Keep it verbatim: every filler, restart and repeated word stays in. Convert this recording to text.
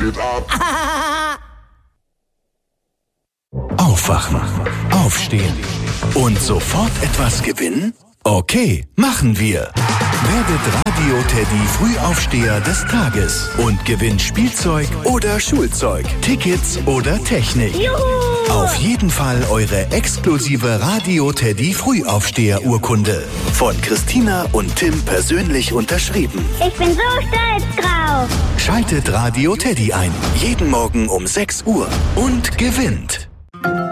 geht ab? Aufwachen, aufstehen und sofort etwas gewinnen? Okay, machen wir. Werdet Radio-Teddy Frühaufsteher des Tages und gewinnt Spielzeug oder Schulzeug, Tickets oder Technik. Juhu! Auf jeden Fall eure exklusive Radio-Teddy Frühaufsteher-Urkunde. Von Christina und Tim persönlich unterschrieben. Ich bin so stolz drauf. Schaltet Radio Teddy ein. Jeden Morgen um sechs Uhr und gewinnt.